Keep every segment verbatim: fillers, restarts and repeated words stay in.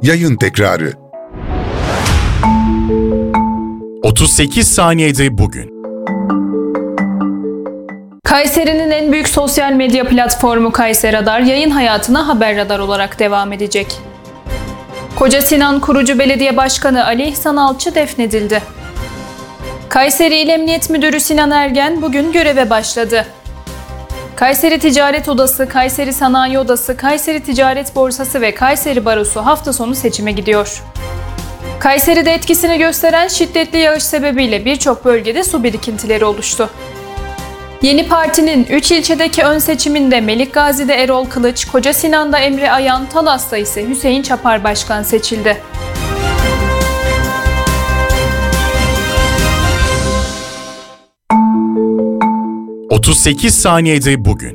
yayın tekrarı. otuz sekiz saniyede bugün. Kayseri'nin en büyük sosyal medya platformu Kayseri Radar yayın hayatına Haber Radar olarak devam edecek. Koca Sinan kurucu belediye başkanı Ali İhsan Alçı defnedildi. Kayseri İl Emniyet Müdürü Sinan Ergen bugün göreve başladı. Kayseri Ticaret Odası, Kayseri Sanayi Odası, Kayseri Ticaret Borsası ve Kayseri Barosu hafta sonu seçime gidiyor. Kayseri'de etkisini gösteren şiddetli yağış sebebiyle birçok bölgede su birikintileri oluştu. Yeni Parti'nin üç ilçedeki ön seçiminde Melikgazi'de Erol Kılıç, Koca Sinan'da Emre Ayan, Talas'ta ise Hüseyin Çapar başkan seçildi. otuz sekiz saniyede bugün.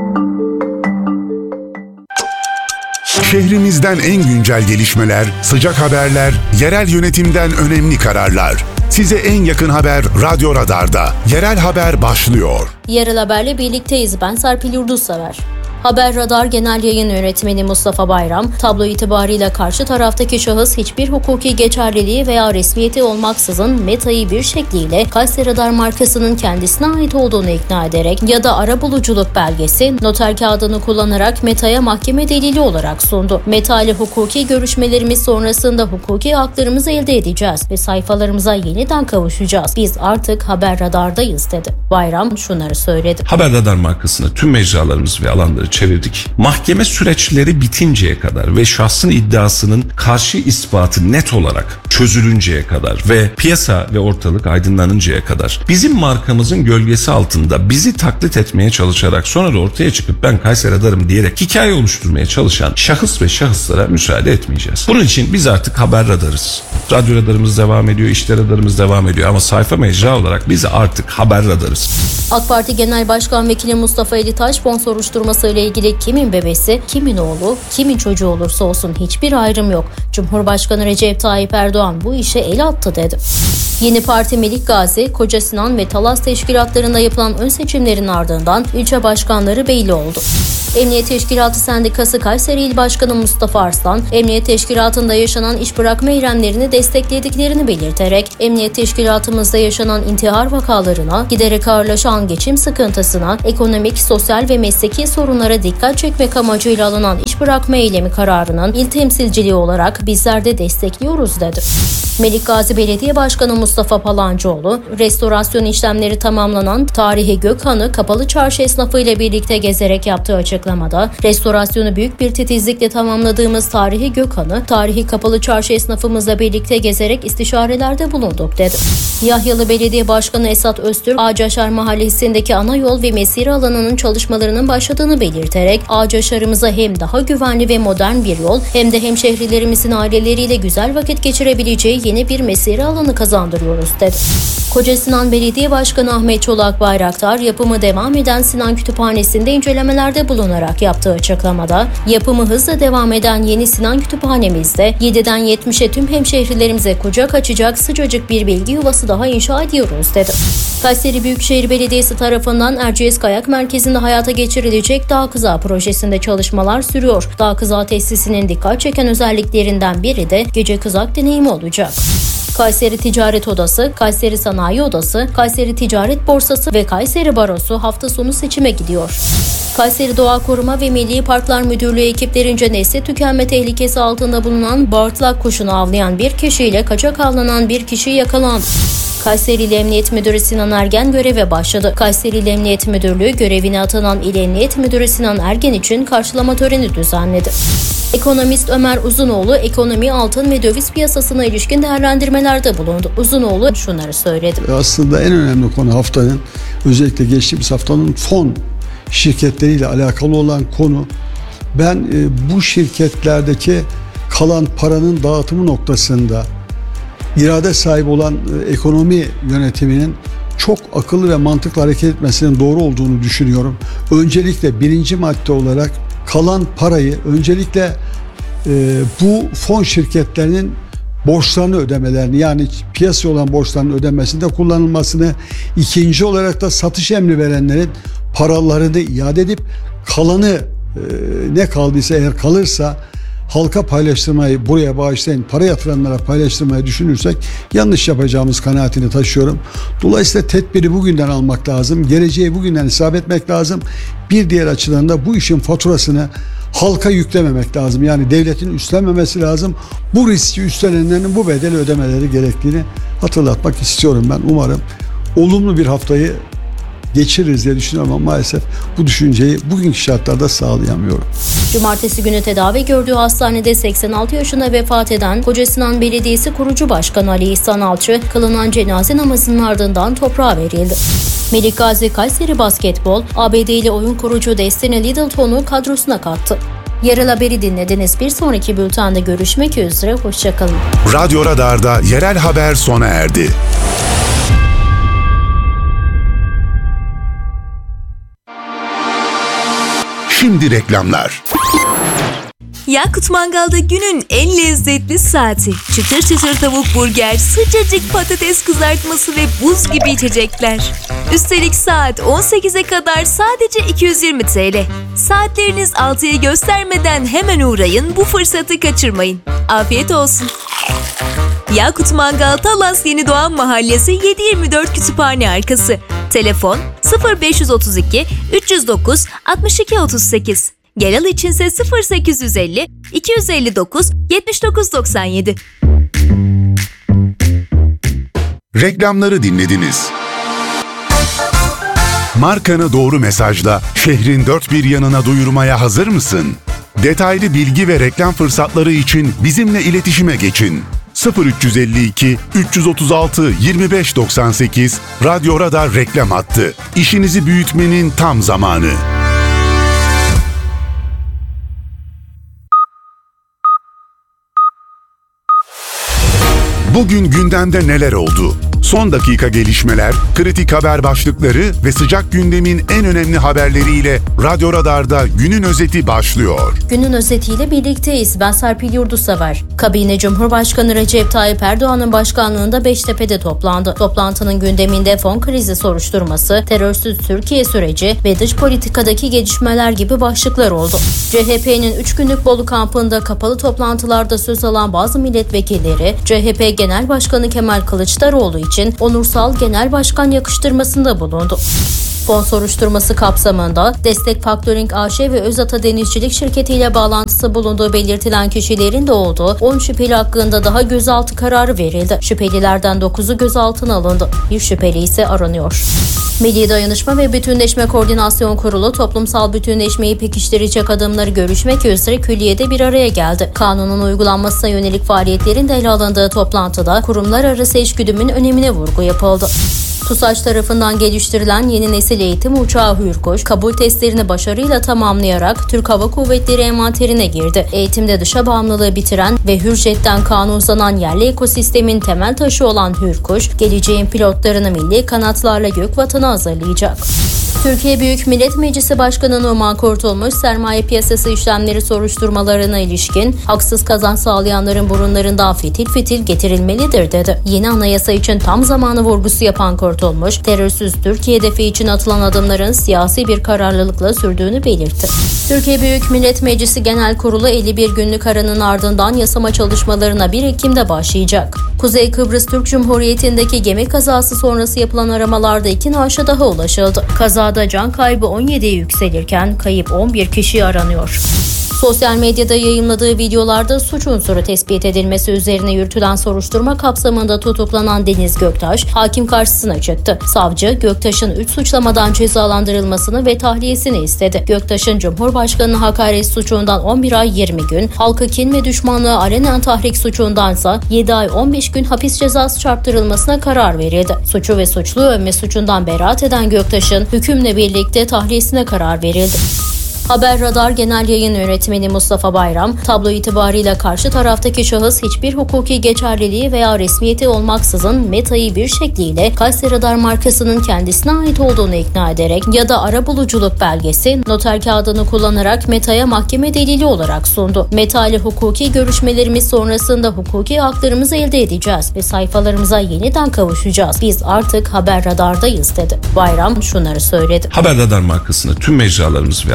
Şehrimizden en güncel gelişmeler, sıcak haberler, yerel yönetimden önemli kararlar. Size en yakın haber Radyo Radar'da. Yerel haber başlıyor. Yerel haberle birlikteyiz. Ben Serpil Yurdussever. Haber Radar Genel Yayın Yönetmeni Mustafa Bayram, tablo itibarıyla karşı taraftaki şahıs hiçbir hukuki geçerliliği veya resmiyeti olmaksızın Meta'yı bir şekliyle Kayseri Radar markasının kendisine ait olduğunu ikna ederek ya da arabuluculuk belgesi, noter kağıdını kullanarak Meta'ya mahkeme delili olarak sundu. Meta ile hukuki görüşmelerimiz sonrasında hukuki haklarımızı elde edeceğiz ve sayfalarımıza yeniden kavuşacağız. Biz artık Haber Radar'dayız dedi. Bayram şunları söyledi. Haber Radar markasını tüm mecralarımız ve alanları çevirdik. Mahkeme süreçleri bitinceye kadar ve şahsın iddiasının karşı ispatı net olarak çözülünceye kadar ve piyasa ve ortalık aydınlanıncaya kadar bizim markamızın gölgesi altında bizi taklit etmeye çalışarak sonra da ortaya çıkıp ben Kayseri Radar'ım diyerek hikaye oluşturmaya çalışan şahıs ve şahıslara müsaade etmeyeceğiz. Bunun için biz artık Haber Radar'ız. Radyo radarımız devam ediyor, işte radarımız devam ediyor ama sayfa mecra olarak biz artık Haber Radar'ız. AK Parti Genel Başkan Vekili Mustafa Elitaş fon soruşturması ile ilgili kimin bebesi, kimin oğlu, kimin çocuğu olursa olsun hiçbir ayrım yok. Cumhurbaşkanı Recep Tayyip Erdoğan bu işe el attı dedi. Yeni Parti Melikgazi, Koca Sinan ve Talas teşkilatlarında yapılan ön seçimlerin ardından ilçe başkanları belli oldu. Emniyet Teşkilatı Sendikası Kayseri İl Başkanı Mustafa Arslan, Emniyet Teşkilatı'nda yaşanan iş bırakma eylemlerini desteklediklerini belirterek, Emniyet Teşkilatımızda yaşanan intihar vakalarına, giderek ağırlaşan geçim sıkıntısına, ekonomik, sosyal ve mesleki sorunlara dikkat çekmek amacıyla alınan iş bırakma eylemi kararının il temsilciliği olarak bizler de destekliyoruz dedi. Melikgazi Belediye Başkanı Mustafa Palancıoğlu, restorasyon işlemleri tamamlanan Tarihi Gökhan'ı Kapalı Çarşı esnafı ile birlikte gezerek yaptığı açıklamada, restorasyonu büyük bir titizlikle tamamladığımız Tarihi Gökhan'ı, Tarihi Kapalı Çarşı esnafımızla birlikte gezerek istişarelerde bulunduk dedi. Yahyalı Belediye Başkanı Esat Öztürk, Ağaçaşar Mahallesi'ndeki ana yol ve mesire alanının çalışmalarının başladığını belirterek, Ağaçaşar'ımıza hem daha güvenli ve modern bir yol hem de hemşehrilerimizin aileleriyle güzel vakit geçirebileceği yeni bir mesire alanı kazandırıyoruz dedi. Koca Sinan Belediye Başkanı Ahmet Çolak Bayraktar, yapımı devam eden Sinan Kütüphanesi'nde incelemelerde bulunarak yaptığı açıklamada, yapımı hızla devam eden yeni Sinan Kütüphanemizde yediden yetmişe tüm hemşehrilerimize kucak açacak sıcacık bir bilgi yuvası daha inşa ediyoruz dedi. Kayseri Büyükşehir Belediyesi tarafından Erciyes Kayak Merkezi'nde hayata geçirilecek Dağ Kızağı projesinde çalışmalar sürüyor. Dağ Kızağı tesisinin dikkat çeken özelliklerinden biri de gece kızak deneyimi olacak. Kayseri Ticaret Odası, Kayseri Sanayi Odası, Kayseri Ticaret Borsası ve Kayseri Barosu hafta sonu seçime gidiyor. Kayseri Doğa Koruma ve Milli Parklar Müdürlüğü ekiplerince nesli tükenme tehlikesi altında bulunan bağırtlak kuşunu avlayan bir kişiyle kaçak avlanan bir kişi yakalandı. Kayseri İl Emniyet Müdürü Sinan Ergen göreve başladı. Kayseri İl Emniyet Müdürlüğü görevine atanan İl Emniyet Müdürü Sinan Ergen için karşılama töreni düzenledi. Ekonomist Ömer Uzunoğlu, ekonomi, altın ve döviz piyasasına ilişkin değerlendirmelerde bulundu. Uzunoğlu şunları söyledi. Aslında en önemli konu haftanın, özellikle geçtiğimiz haftanın fon şirketleriyle alakalı olan konu. Ben e, bu şirketlerdeki kalan paranın dağıtımı noktasında irade sahibi olan e, ekonomi yönetiminin çok akıllı ve mantıklı hareket etmesinin doğru olduğunu düşünüyorum. Öncelikle birinci madde olarak kalan parayı öncelikle e, bu fon şirketlerinin borçlarını ödemelerini, yani piyasaya olan borçlarının ödenmesinde kullanılmasını, ikinci olarak da satış emri verenlerin paralarını iade edip kalanı e, ne kaldıysa eğer kalırsa halka paylaştırmayı, buraya bağışlayın, para yatıranlara paylaştırmayı düşünürsek yanlış yapacağımız kanaatini taşıyorum. Dolayısıyla tedbiri bugünden almak lazım. Geleceği bugünden hesap etmek lazım. Bir diğer açıdan da bu işin faturasını halka yüklememek lazım. Yani devletin üstlenmemesi lazım. Bu riski üstlenenlerin bu bedeli ödemeleri gerektiğini hatırlatmak istiyorum ben. Umarım olumlu bir haftayı geçiririz diye düşünüyorum ama maalesef bu düşünceyi bugünkü şartlarda sağlayamıyorum. Cumartesi günü tedavi gördüğü hastanede seksen altı yaşında vefat eden Kocasinan Belediyesi Kurucu Başkanı Ali İhsan Alçı kılınan cenaze namazının ardından toprağa verildi. Melik Gazi Kayseri Basketbol, A B D'li oyun kurucu Destiny Littleton'u kadrosuna kattı. Yerel haberi dinlediniz. Bir sonraki bültende görüşmek üzere. Hoşçakalın. Radyo Radar'da yerel haber sona erdi. Şimdi reklamlar. Yakut Mangal'da günün en lezzetli saati. Çıtır çıtır tavuk burger, sıcacık patates kızartması ve buz gibi içecekler. Üstelik saat on sekize kadar sadece iki yüz yirmi TL. Saatleriniz altıyı göstermeden hemen uğrayın, bu fırsatı kaçırmayın. Afiyet olsun. Yakut Mangal, Talas Yeni Doğan Mahallesi yedi yirmi dört Kütüphane Arkası. Telefon sıfır beş otuz iki üç yüz dokuz altmış iki otuz sekiz. Genel içinse sıfır sekiz yüz elli iki yüz elli dokuz yetmiş dokuz doksan yedi. Reklamları dinlediniz. Markanı doğru mesajla şehrin dört bir yanına duyurmaya hazır mısın? Detaylı bilgi ve reklam fırsatları için bizimle iletişime geçin. sıfır üç elli iki üç otuz altı yirmi beş doksan sekiz Radyo Radar reklam hattı. İşinizi büyütmenin tam zamanı. Bugün gündemde neler oldu? Son dakika gelişmeler, kritik haber başlıkları ve sıcak gündemin en önemli haberleriyle Radyo Radar'da günün özeti başlıyor. Günün özetiyle birlikteyiz. Ben Serpil Yurdusever. Kabine Cumhurbaşkanı Recep Tayyip Erdoğan'ın başkanlığında Beştepe'de toplandı. Toplantının gündeminde fon krizi soruşturması, terörsüz Türkiye süreci ve dış politikadaki gelişmeler gibi başlıklar oldu. C H P'nin üç günlük Bolu kampında kapalı toplantılarda söz alan bazı milletvekilleri, C H P Genel Başkanı Kemal Kılıçdaroğlu için onursal genel başkan yakıştırmasında bulundu. Fon soruşturması kapsamında Destek Factoring A Ş ve Özata Denizcilik Şirketi ile bağlantısı bulunduğu belirtilen kişilerin de olduğu on şüpheli hakkında daha gözaltı kararı verildi. Şüphelilerden dokuzu gözaltına alındı. Bir şüpheli ise aranıyor. Milli Dayanışma ve Bütünleşme Koordinasyon Kurulu toplumsal bütünleşmeyi pekiştirecek adımları görüşmek üzere külliyede bir araya geldi. Kanunun uygulanmasına yönelik faaliyetlerin de ele alındığı toplantıda kurumlar arası eşgüdümün önemine vurgu yapıldı. TUSAŞ tarafından geliştirilen yeni nesil eğitim uçağı Hürkuş, kabul testlerini başarıyla tamamlayarak Türk Hava Kuvvetleri envanterine girdi. Eğitimde dışa bağımlılığı bitiren ve Hürjet'ten kanunlanan yerli ekosistemin temel taşı olan Hürkuş, geleceğin pilotlarını milli kanatlarla gök vatana hazırlayacak. Türkiye Büyük Millet Meclisi Başkanı Numan Kurtulmuş, sermaye piyasası işlemleri soruşturmalarına ilişkin haksız kazanç sağlayanların burunlarından fitil fitil getirilmelidir dedi. Yeni anayasa için tam zamanı vurgusu yapan Kurtulmuş, terörsüz Türkiye hedefi için atılan adımların siyasi bir kararlılıkla sürdüğünü belirtti. Türkiye Büyük Millet Meclisi Genel Kurulu elli bir günlük aranın ardından yasama çalışmalarına bir Ekim'de başlayacak. Kuzey Kıbrıs Türk Cumhuriyeti'ndeki gemi kazası sonrası yapılan aramalarda iki naaşa daha ulaşıldı. Kazada can kaybı on yediye yükselirken kayıp on bir kişi aranıyor. Sosyal medyada yayımladığı videolarda suç unsuru tespit edilmesi üzerine yürütülen soruşturma kapsamında tutuklanan Deniz Göktaş, hakim karşısına çıktı. Savcı, Göktaş'ın üç suçlamadan cezalandırılmasını ve tahliyesini istedi. Göktaş'ın Cumhurbaşkanı'na hakaret suçundan on bir ay yirmi gün, halka kin ve düşmanlığı alenen tahrik suçundansa yedi ay on beş gün hapis cezası çarptırılmasına karar verildi. Suçu ve suçlu övme suçundan beraat eden Göktaş'ın hükümle birlikte tahliyesine karar verildi. Haber Radar Genel Yayın Yönetmeni Mustafa Bayram, tablo itibarıyla karşı taraftaki şahıs hiçbir hukuki geçerliliği veya resmiyeti olmaksızın Meta'yı bir şekliyle Kayseri Radar markasının kendisine ait olduğunu ikna ederek ya da arabuluculuk belgesi, noter kağıdını kullanarak Meta'ya mahkeme delili olarak sundu. Meta ile hukuki görüşmelerimiz sonrasında hukuki haklarımızı elde edeceğiz ve sayfalarımıza yeniden kavuşacağız. Biz artık Haber Radar'dayız dedi. Bayram şunları söyledi. Haber Radar markasını tüm mecralarımız ve alanları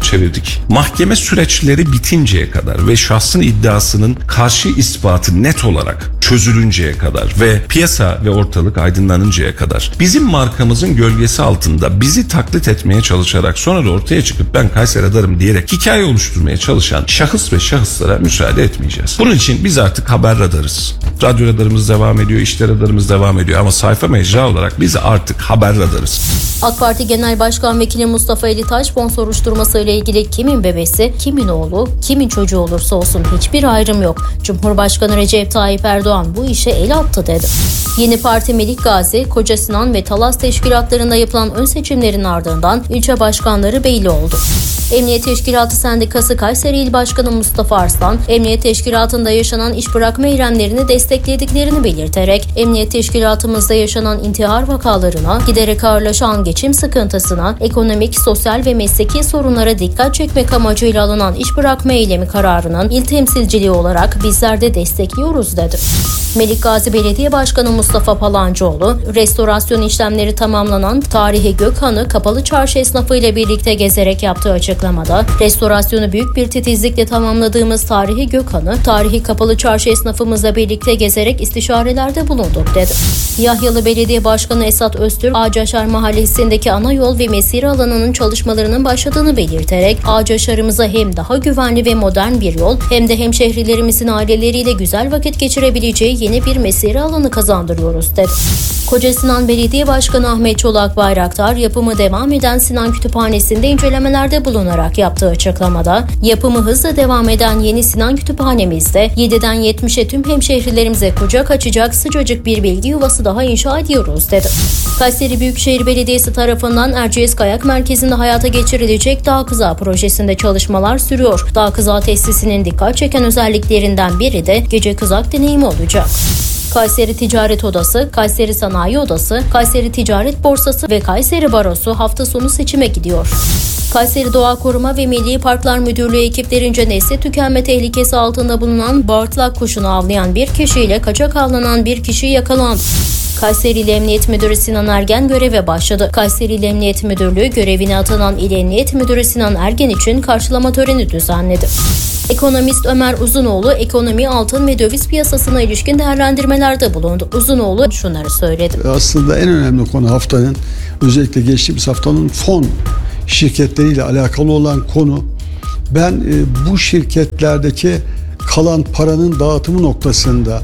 çevirdik. Mahkeme süreçleri bitinceye kadar ve şahsın iddiasının karşı ispatı net olarak çözülünceye kadar ve piyasa ve ortalık aydınlanıncaya kadar bizim markamızın gölgesi altında bizi taklit etmeye çalışarak sonra da ortaya çıkıp ben Kayseri Radar'ım diyerek hikaye oluşturmaya çalışan şahıs ve şahıslara müsaade etmeyeceğiz. Bunun için biz artık haber radarız. Radyo radarımız devam ediyor, işte radarımız devam ediyor ama sayfa mecra olarak biz artık haber radarız. AK Parti Genel Başkan Vekili Mustafa Elitaş fon soruşturması ile ilgili kimin bebesi, kimin oğlu, kimin çocuğu olursa olsun hiçbir ayrım yok. Cumhurbaşkanı Recep Tayyip Erdoğan bu işe el attı dedi. Yeni Parti Melik Gazi, Koca Sinan ve Talas teşkilatlarında yapılan ön seçimlerin ardından ilçe başkanları belli oldu. Emniyet Teşkilatı Sendikası Kayseri İl Başkanı Mustafa Arslan, Emniyet Teşkilatı'nda yaşanan iş bırakma eylemlerini desteklediklerini belirterek, Emniyet Teşkilatımızda yaşanan intihar vakalarına, giderek ağırlaşan geçim sıkıntısına, ekonomik, sosyal ve mesleki sorunlara dikkat çekmek amacıyla alınan iş bırakma eylemi kararının il temsilciliği olarak bizler de destekliyoruz dedi. Melik Gazi Belediye Başkanı Mustafa Palancıoğlu, restorasyon işlemleri tamamlanan Tarihi Gökhan'ı Kapalı Çarşı esnafı ile birlikte gezerek yaptığı açıklamada, restorasyonu büyük bir titizlikle tamamladığımız Tarihi Gökhan'ı, Tarihi Kapalı Çarşı esnafımızla birlikte gezerek istişarelerde bulunduk dedi. Yahyalı Belediye Başkanı Esat Öztürk, Ağaçaşar Mahallesi'ndeki ana yol ve mesire alanının çalışmalarının başladığını belirterek, Ağaçaşar'ımıza hem daha güvenli ve modern bir yol hem de hemşehrilerimizin aileleriyle güzel vakit geçirebileceği yeni bir mesire alanı kazandırıyoruz dedi. Koca Sinan Belediye Başkanı Ahmet Çolak Bayraktar, yapımı devam eden Sinan Kütüphanesi'nde incelemelerde bulunarak yaptığı açıklamada, yapımı hızla devam eden yeni Sinan Kütüphanemizde yediden yetmişe tüm hemşehrilerimize kucak açacak sıcacık bir bilgi yuvası daha inşa ediyoruz dedi. Kayseri Büyükşehir Belediyesi tarafından Erciyes Kayak Merkezi'nde hayata geçirilecek Dağ Kızağı projesinde çalışmalar sürüyor. Dağ Kızağı tesisinin dikkat çeken özelliklerinden biri de gece kızak deneyimi olacak. Kayseri Ticaret Odası, Kayseri Sanayi Odası, Kayseri Ticaret Borsası ve Kayseri Barosu hafta sonu seçime gidiyor. Kayseri Doğa Koruma ve Milli Parklar Müdürlüğü ekiplerince nesli tükenme tehlikesi altında bulunan bağırtlak kuşunu avlayan bir kişiyle kaçak avlanan bir kişi yakalandı. Kayseri İl Emniyet Müdürü Sinan Ergen göreve başladı. Kayseri İl Emniyet Müdürlüğü görevine atanan İl Emniyet Müdürü Sinan Ergen için karşılama töreni düzenledi. Ekonomist Ömer Uzunoğlu, ekonomi, altın ve döviz piyasasına ilişkin değerlendirmelerde bulundu. Uzunoğlu şunları söyledi. Aslında en önemli konu haftanın, özellikle geçtiğimiz haftanın fon şirketleriyle alakalı olan konu. Ben e, bu şirketlerdeki kalan paranın dağıtımı noktasında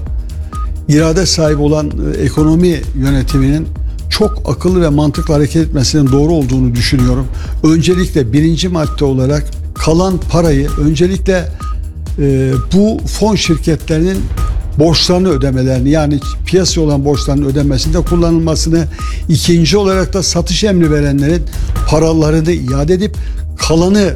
irade sahibi olan e, ekonomi yönetiminin çok akıllı ve mantıklı hareket etmesinin doğru olduğunu düşünüyorum. Öncelikle birinci madde olarak kalan parayı öncelikle e, bu fon şirketlerinin borçlarını ödemelerini, yani piyasaya olan borçlarının ödenmesinde kullanılmasını, ikinci olarak da satış emri verenlerin paralarını iade edip kalanı e,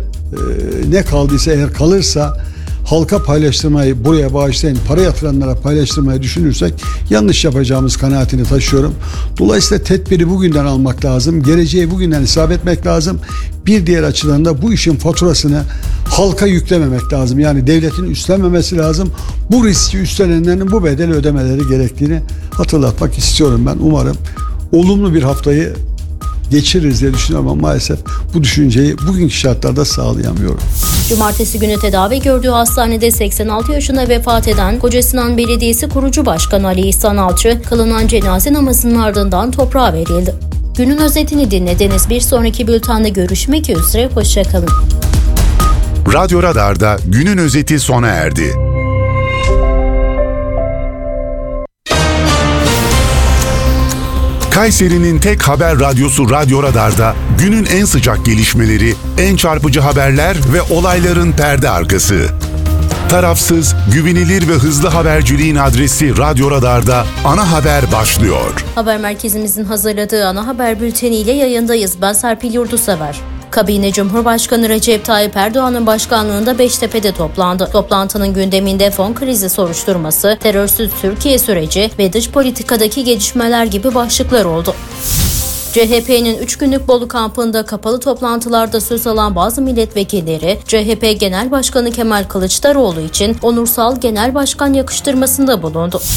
ne kaldıysa, eğer kalırsa halka paylaştırmayı, buraya bağışlayın, para yatıranlara paylaştırmayı düşünürsek yanlış yapacağımız kanaatini taşıyorum. Dolayısıyla tedbiri bugünden almak lazım. Geleceği bugünden hesap etmek lazım. Bir diğer açıdan da bu işin faturasını halka yüklememek lazım. Yani devletin üstlenmemesi lazım. Bu riski üstlenenlerin bu bedeli ödemeleri gerektiğini hatırlatmak istiyorum ben. Umarım olumlu bir haftayı geçiririz diye düşünüyorum ama maalesef bu düşünceyi bugünkü şartlarda sağlayamıyorum. Cumartesi günü tedavi gördüğü hastanede seksen altı yaşında vefat eden Koca Sinan Belediyesi Kurucu Başkanı Ali İhsan Alçı, kılınan cenaze namazının ardından toprağa verildi. Günün özetini dinlediniz. Bir sonraki bültende görüşmek üzere. Hoşçakalın. Radyo Radar'da günün özeti sona erdi. Kayseri'nin tek haber radyosu Radyo Radar'da günün en sıcak gelişmeleri, en çarpıcı haberler ve olayların perde arkası. Tarafsız, güvenilir ve hızlı haberciliğin adresi Radyo Radar'da ana haber başlıyor. Haber merkezimizin hazırladığı ana haber bülteniyle yayındayız. Ben Serpil Yurdusever. Kabine Cumhurbaşkanı Recep Tayyip Erdoğan'ın başkanlığında Beştepe'de toplandı. Toplantının gündeminde fon krizi soruşturması, terörsüz Türkiye süreci ve dış politikadaki gelişmeler gibi başlıklar oldu. C H P'nin üç günlük Bolu kampında kapalı toplantılarda söz alan bazı milletvekilleri, C H P Genel Başkanı Kemal Kılıçdaroğlu için onursal genel başkan yakıştırmasında bulundu.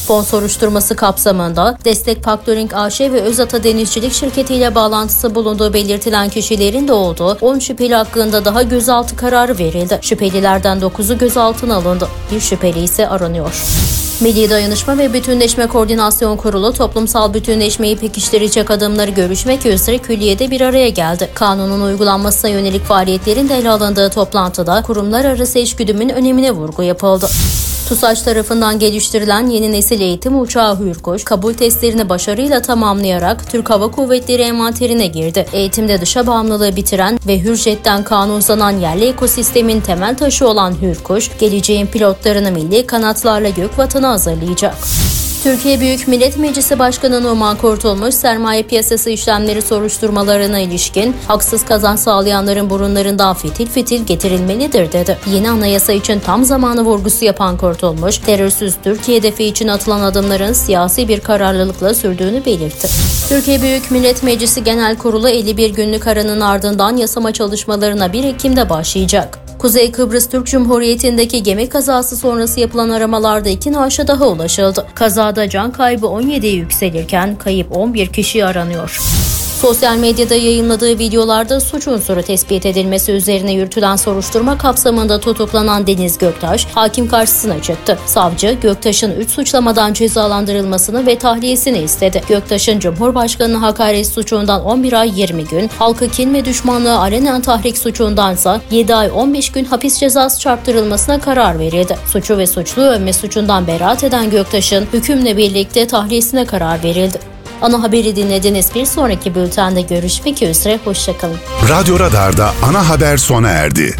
Fon soruşturması kapsamında Destek Factoring A Ş ve Özata Denizcilik Şirketi ile bağlantısı bulunduğu belirtilen kişilerin de olduğu on şüpheli hakkında daha gözaltı kararı verildi. Şüphelilerden dokuzu gözaltına alındı. Bir şüpheli ise aranıyor. Milli Dayanışma ve Bütünleşme Koordinasyon Kurulu toplumsal bütünleşmeyi pekiştirecek adımları görüşmek üzere külliyede bir araya geldi. Kanunun uygulanmasına yönelik faaliyetlerin de ele alındığı toplantıda kurumlar arası eşgüdümün önemine vurgu yapıldı. TUSAŞ tarafından geliştirilen yeni nesil eğitim uçağı Hürkuş, kabul testlerini başarıyla tamamlayarak Türk Hava Kuvvetleri envanterine girdi. Eğitimde dışa bağımlılığı bitiren ve Hürjet'ten kanunsanan yerli ekosistemin temel taşı olan Hürkuş, geleceğin pilotlarını milli kanatlarla gök vatana hazırlayacak. Türkiye Büyük Millet Meclisi Başkanı Numan Kurtulmuş, sermaye piyasası işlemleri soruşturmalarına ilişkin haksız kazanç sağlayanların burunlarından fitil fitil getirilmelidir dedi. Yeni anayasa için tam zamanı vurgusu yapan Kurtulmuş, terörsüz Türkiye hedefi için atılan adımların siyasi bir kararlılıkla sürdüğünü belirtti. Türkiye Büyük Millet Meclisi Genel Kurulu elli bir günlük aranın ardından yasama çalışmalarına bir Ekim'de başlayacak. Kuzey Kıbrıs Türk Cumhuriyeti'ndeki gemi kazası sonrası yapılan aramalarda iki naaşa daha ulaşıldı. Kazada can kaybı on yediye yükselirken kayıp on bir kişi aranıyor. Sosyal medyada yayınladığı videolarda suç unsuru tespit edilmesi üzerine yürütülen soruşturma kapsamında tutuklanan Deniz Göktaş, hakim karşısına çıktı. Savcı, Göktaş'ın üç suçlamadan cezalandırılmasını ve tahliyesini istedi. Göktaş'ın Cumhurbaşkanı'na hakaret suçundan on bir ay yirmi gün, halka kin ve düşmanlığı alenen tahrik suçundansa yedi ay on beş gün hapis cezası çarptırılmasına karar verildi. Suçu ve suçluyu övme suçundan beraat eden Göktaş'ın hükümle birlikte tahliyesine karar verildi. Ana haberi dinlediniz. Bir sonraki bültende görüşmek üzere. Hoşçakalın. Radyo Radar'da ana haber sona erdi.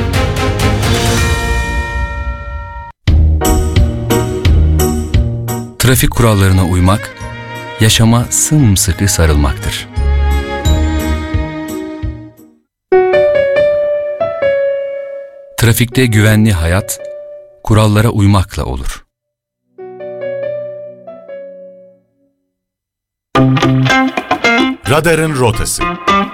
Trafik kurallarına uymak, yaşama sımsıkı sarılmaktır. Trafikte güvenli hayat, kurallara uymakla olur. Radarın rotası.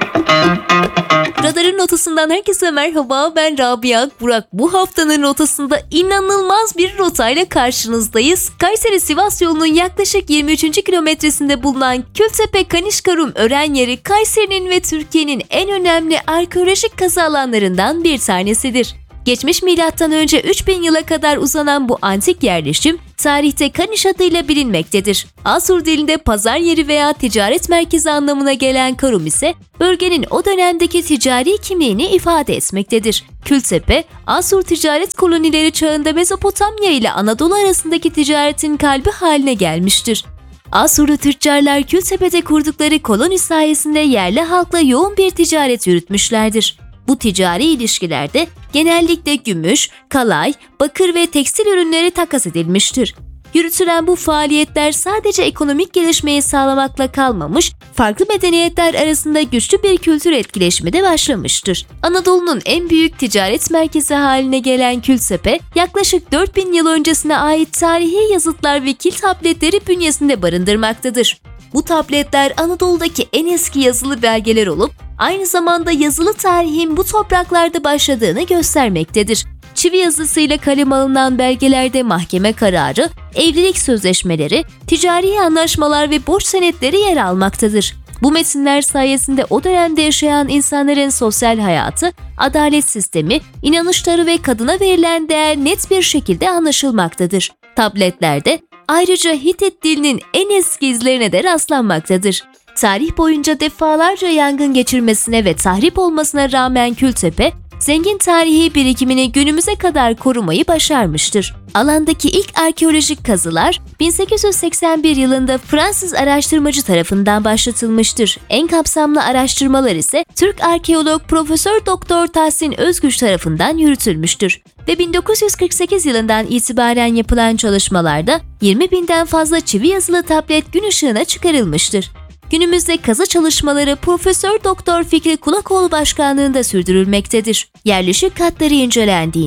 Radarın rotasından herkese merhaba, ben Rabia Burak. Bu haftanın rotasında inanılmaz bir rotayla karşınızdayız. Kayseri-Sivas yolunun yaklaşık yirmi üçüncü kilometresinde bulunan Kültepe-Kanişkarum öğren yeri Kayseri'nin ve Türkiye'nin en önemli arkeolojik kazı alanlarından bir tanesidir. Geçmiş milattan önce üç bin yıla kadar uzanan bu antik yerleşim tarihte Kaniş adıyla bilinmektedir. Asur dilinde pazar yeri veya ticaret merkezi anlamına gelen Karum ise bölgenin o dönemdeki ticari kimliğini ifade etmektedir. Kültepe, Asur ticaret kolonileri çağında Mezopotamya ile Anadolu arasındaki ticaretin kalbi haline gelmiştir. Asurlu tüccarlar Kültepe'de kurdukları koloni sayesinde yerli halkla yoğun bir ticaret yürütmüşlerdir. Bu ticari ilişkilerde genellikle gümüş, kalay, bakır ve tekstil ürünleri takas edilmiştir. Yürütülen bu faaliyetler sadece ekonomik gelişmeyi sağlamakla kalmamış, farklı medeniyetler arasında güçlü bir kültür etkileşimi de başlamıştır. Anadolu'nun en büyük ticaret merkezi haline gelen Kültepe, yaklaşık dört bin yıl öncesine ait tarihi yazıtlar ve kil tabletleri bünyesinde barındırmaktadır. Bu tabletler Anadolu'daki en eski yazılı belgeler olup, aynı zamanda yazılı tarihin bu topraklarda başladığını göstermektedir. Çivi yazısıyla kaleme alınan belgelerde mahkeme kararı, evlilik sözleşmeleri, ticari anlaşmalar ve borç senetleri yer almaktadır. Bu metinler sayesinde o dönemde yaşayan insanların sosyal hayatı, adalet sistemi, inanışları ve kadına verilen değer net bir şekilde anlaşılmaktadır. Tabletlerde ayrıca Hitit dilinin en eski izlerine de rastlanmaktadır. Tarih boyunca defalarca yangın geçirmesine ve tahrip olmasına rağmen Kültepe, zengin tarihi birikimini günümüze kadar korumayı başarmıştır. Alandaki ilk arkeolojik kazılar bin sekiz yüz seksen bir yılında Fransız araştırmacı tarafından başlatılmıştır. En kapsamlı araştırmalar ise Türk arkeolog Profesör Doktor Tahsin Özgüç tarafından yürütülmüştür. Ve bin dokuz yüz kırk sekiz yılından itibaren yapılan çalışmalarda yirmi binden fazla çivi yazılı tablet gün ışığına çıkarılmıştır. Günümüzde kazı çalışmaları Profesör Doktor Fikri Kulakoğlu başkanlığında sürdürülmektedir. Yerleşik katları incelendiğinde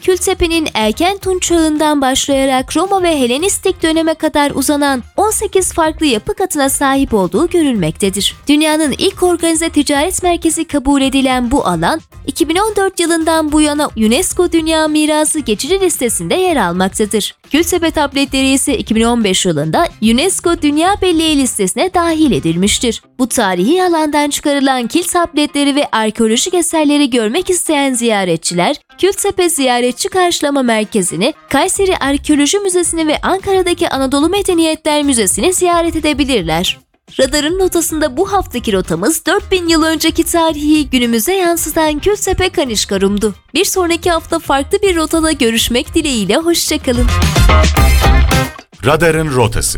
Kültepe'nin erken Tunç çağından başlayarak Roma ve Helenistik döneme kadar uzanan on sekiz farklı yapı katına sahip olduğu görülmektedir. Dünyanın ilk organize ticaret merkezi kabul edilen bu alan, iki bin on dört yılından bu yana UNESCO Dünya Mirası geçici listesinde yer almaktadır. Kültepe tabletleri ise iki bin on beş yılında UNESCO Dünya Belleği listesine dahil edilmiştir. Bu tarihi alandan çıkarılan kil tabletleri ve arkeolojik eserleri görmek isteyen ziyaretçiler, Kültepe Ziyaretçi Karşılama Merkezi'ni, Kayseri Arkeoloji Müzesi'ni ve Ankara'daki Anadolu Medeniyetler Müzesi'ni ziyaret edebilirler. Radarın notasında bu haftaki rotamız dört bin yıl önceki tarihi günümüze yansıtan Kültepe Kanişkarum'du. Bir sonraki hafta farklı bir rotada görüşmek dileğiyle, hoşçakalın. Radarın rotası.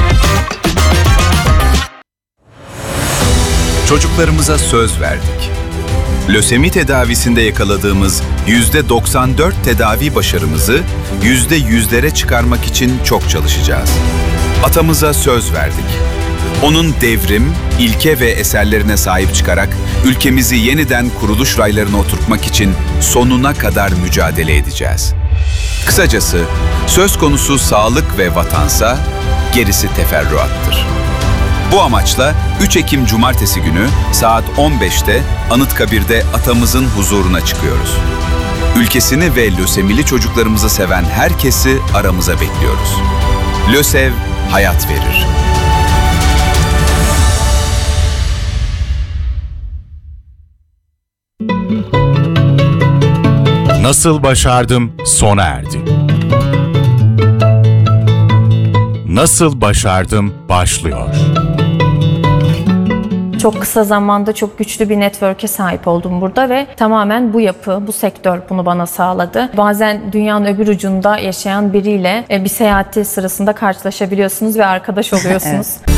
Çocuklarımıza söz verdik. Lösemi tedavisinde yakaladığımız yüzde doksan dört tedavi başarımızı yüzde yüzlere çıkarmak için çok çalışacağız. Atamıza söz verdik. Onun devrim, ilke ve eserlerine sahip çıkarak ülkemizi yeniden kuruluş raylarına oturtmak için sonuna kadar mücadele edeceğiz. Kısacası söz konusu sağlık ve vatansa gerisi teferruattır. Bu amaçla üç Ekim Cumartesi günü saat on beşte Anıtkabir'de atamızın huzuruna çıkıyoruz. Ülkesini ve lösemili çocuklarımızı seven herkesi aramıza bekliyoruz. LÖSEV hayat verir. Nasıl başardım sona erdi. Nasıl başardım başlıyor. Çok kısa zamanda çok güçlü bir network'e sahip oldum burada ve tamamen bu yapı, bu sektör bunu bana sağladı. Bazen dünyanın öbür ucunda yaşayan biriyle bir seyahati sırasında karşılaşabiliyorsunuz ve arkadaş oluyorsunuz. Evet.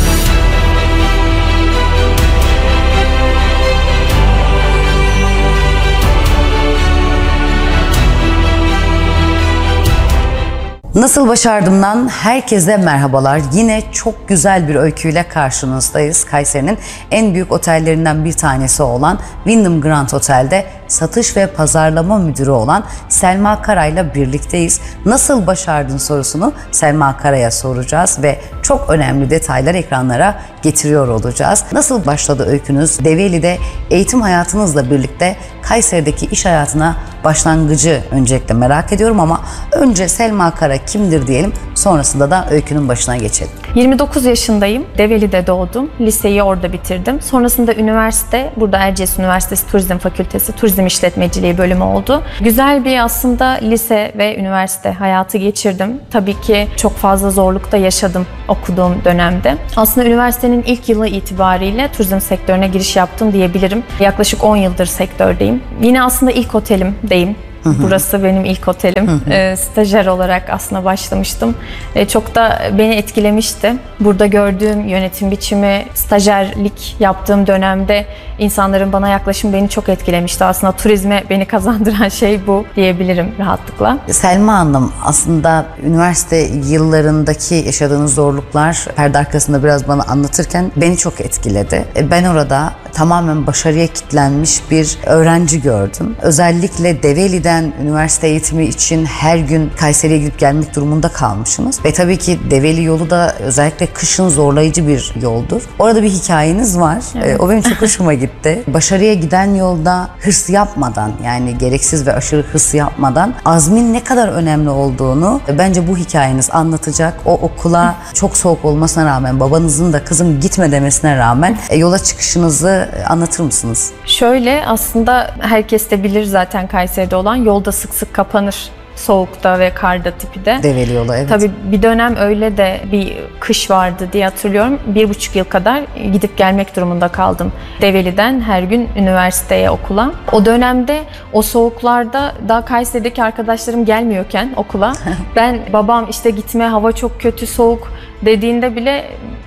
Nasıl Başardım'dan herkese merhabalar. Yine çok güzel bir öyküyle karşınızdayız. Kayseri'nin en büyük otellerinden bir tanesi olan Wyndham Grand Otel'de satış ve pazarlama müdürü olan Selma Kara'yla birlikteyiz. Nasıl başardın sorusunu Selma Kara'ya soracağız ve çok önemli detaylar ekranlara getiriyor olacağız. Nasıl başladı öykünüz? Develi'de eğitim hayatınızla birlikte Kayseri'deki iş hayatına başlangıcı öncelikle merak ediyorum ama önce Selma Kara kimdir diyelim, sonrasında da öykünün başına geçelim. yirmi dokuz yaşındayım. Develi'de doğdum. Liseyi orada bitirdim. Sonrasında üniversite, burada Erciyes Üniversitesi Turizm Fakültesi Turizm İşletmeciliği bölümü oldu. Güzel bir aslında lise ve üniversite hayatı geçirdim. Tabii ki çok fazla zorluk da yaşadım okuduğum dönemde. Aslında üniversitenin ilk yılı itibariyle turizm sektörüne giriş yaptım diyebilirim. Yaklaşık on yıldır sektördeyim. Yine aslında ilk otelimdeyim. Hı hı. Burası benim ilk otelim. Hı hı. E, stajyer olarak aslında başlamıştım. E, çok da beni etkilemişti. Burada gördüğüm yönetim biçimi, stajyerlik yaptığım dönemde insanların bana yaklaşımı beni çok etkilemişti. Aslında turizme beni kazandıran şey bu diyebilirim rahatlıkla. Selma Hanım, aslında üniversite yıllarındaki yaşadığınız zorluklar perde arkasında biraz bana anlatırken beni çok etkiledi. Ben orada tamamen başarıya kilitlenmiş bir öğrenci gördüm. Özellikle Develi'den üniversite eğitimi için her gün Kayseri'ye gidip gelmek durumunda kalmışsınız. Ve tabii ki Develi yolu da özellikle kışın zorlayıcı bir yoldur. Orada bir hikayeniz var. Evet. O benim çok hoşuma gitti. Başarıya giden yolda hırs yapmadan, yani gereksiz ve aşırı hırs yapmadan azmin ne kadar önemli olduğunu bence bu hikayeniz anlatacak. O okula çok soğuk olmasına rağmen, babanızın da kızım gitme demesine rağmen yola çıkışınızı anlatır mısınız? Şöyle, aslında herkes de bilir zaten Kayseri'de olan yolda sık sık kapanır. Soğukta ve karda tipi de. Develi yolu, evet. Tabii bir dönem öyle de bir kış vardı diye hatırlıyorum. Bir buçuk yıl kadar gidip gelmek durumunda kaldım. Develi'den her gün üniversiteye, okula. O dönemde o soğuklarda daha Kayseri'deki arkadaşlarım gelmiyorken okula ben babam işte gitme, hava çok kötü, soğuk dediğinde bile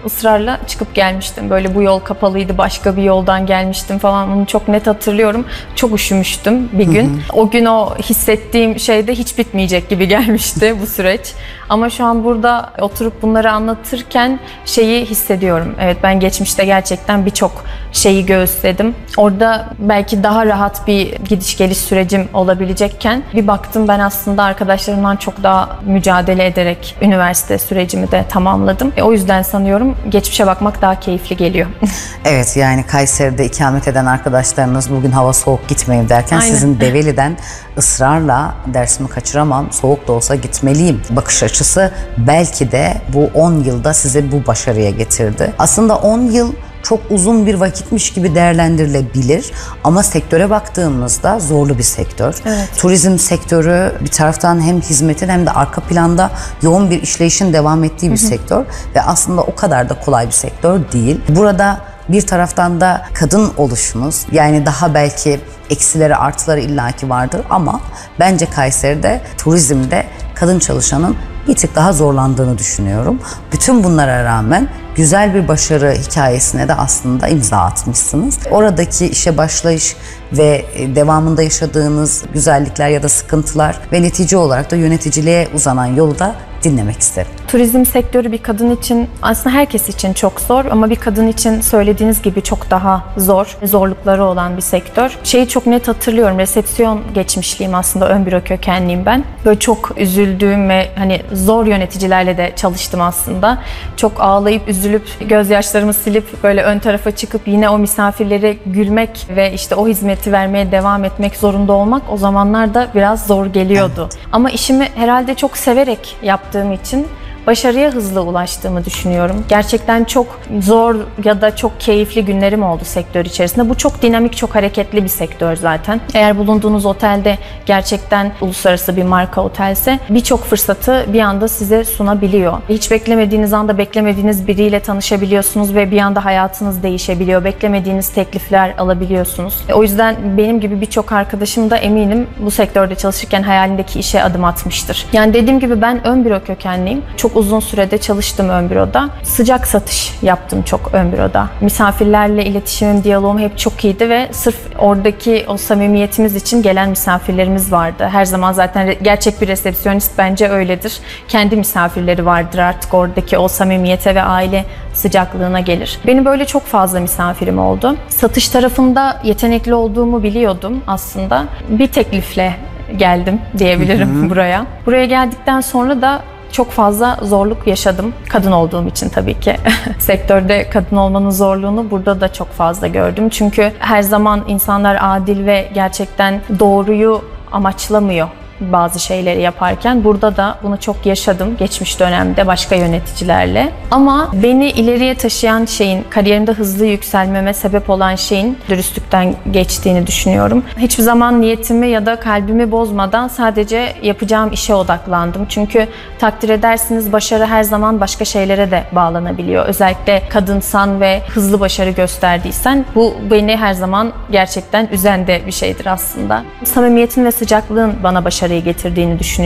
ısrarla çıkıp gelmiştim. Böyle bu yol kapalıydı, başka bir yoldan gelmiştim falan. Onu çok net hatırlıyorum. Çok üşümüştüm bir gün. Hı hı. O gün o hissettiğim şey de hiç bitmeyecek gibi gelmişti bu süreç. Ama şu an burada oturup bunları anlatırken şeyi hissediyorum. Evet, ben geçmişte gerçekten birçok şeyi göğüsledim. Orada belki daha rahat bir gidiş geliş sürecim olabilecekken bir baktım ben aslında arkadaşlarımdan çok daha mücadele ederek üniversite sürecimi de tamamladım. E, o yüzden sanıyorum geçmişe bakmak daha keyifli geliyor. Evet, yani Kayseri'de ikamet eden arkadaşlarınız bugün hava soğuk gitmeyeyim derken Aynen. sizin Develi'den ısrarla dersimi kaçıramam, soğuk da olsa gitmeliyim bakış açısı belki de bu on yılda size bu başarıya getirdi. Aslında on yıl çok uzun bir vakitmiş gibi değerlendirilebilir ama sektöre baktığımızda zorlu bir sektör. Evet. Turizm sektörü bir taraftan hem hizmetin hem de arka planda yoğun bir işleyişin devam ettiği bir Hı-hı. sektör ve aslında o kadar da kolay bir sektör değil. Burada bir taraftan da kadın oluşunuz, yani daha belki eksileri artıları illaki vardır ama bence Kayseri'de turizmde kadın çalışanın bir tık daha zorlandığını düşünüyorum. Bütün bunlara rağmen güzel bir başarı hikayesine de aslında imza atmışsınız. Oradaki işe başlayış ve devamında yaşadığınız güzellikler ya da sıkıntılar ve netice olarak da yöneticiliğe uzanan yolu da dinlemek isterim. Turizm sektörü bir kadın için, aslında herkes için çok zor ama bir kadın için söylediğiniz gibi çok daha zor, zorlukları olan bir sektör. Şeyi çok net hatırlıyorum, resepsiyon geçmişliyim aslında, ön büro kökenliyim ben. Böyle çok üzüldüğüm ve hani zor yöneticilerle de çalıştım aslında. Çok ağlayıp üzülüp gözyaşlarımı silip böyle ön tarafa çıkıp yine o misafirlere gülmek ve işte o hizmeti vermeye devam etmek zorunda olmak o zamanlar da biraz zor geliyordu. Evet. Ama işimi herhalde çok severek yaptığım için başarıya hızlı ulaştığımı düşünüyorum. Gerçekten çok zor ya da çok keyifli günlerim oldu sektör içerisinde. Bu çok dinamik, çok hareketli bir sektör zaten. Eğer bulunduğunuz otelde gerçekten uluslararası bir marka otelse birçok fırsatı bir anda size sunabiliyor. Hiç beklemediğiniz anda beklemediğiniz biriyle tanışabiliyorsunuz ve bir anda hayatınız değişebiliyor. Beklemediğiniz teklifler alabiliyorsunuz. O yüzden benim gibi birçok arkadaşım da eminim bu sektörde çalışırken hayalindeki işe adım atmıştır. Yani dediğim gibi ben ön büro kökenliyim. Çok uzun sürede çalıştım ön büroda. Sıcak satış yaptım çok ön büroda. Misafirlerle iletişimim, diyaloğum hep çok iyiydi ve sırf oradaki o samimiyetimiz için gelen misafirlerimiz vardı. Her zaman zaten gerçek bir resepsiyonist bence öyledir. Kendi misafirleri vardır artık, oradaki o samimiyete ve aile sıcaklığına gelir. Benim böyle çok fazla misafirim oldu. Satış tarafında yetenekli olduğumu biliyordum aslında. Bir teklifle geldim diyebilirim Hı-hı. buraya. Buraya geldikten sonra da çok fazla zorluk yaşadım. Kadın olduğum için tabii ki. Sektörde kadın olmanın zorluğunu burada da çok fazla gördüm. Çünkü her zaman insanlar adil ve gerçekten doğruyu amaçlamıyor bazı şeyleri yaparken. Burada da bunu çok yaşadım geçmiş dönemde başka yöneticilerle. Ama beni ileriye taşıyan şeyin, kariyerimde hızlı yükselmeme sebep olan şeyin dürüstlükten geçtiğini düşünüyorum. Hiçbir zaman niyetimi ya da kalbimi bozmadan sadece yapacağım işe odaklandım. Çünkü takdir edersiniz başarı her zaman başka şeylere de bağlanabiliyor. Özellikle kadınsan ve hızlı başarı gösterdiysen bu beni her zaman gerçekten üzen de bir şeydir aslında. Samimiyetin ve sıcaklığın bana başarıyı getirdiğini düşünüyorum.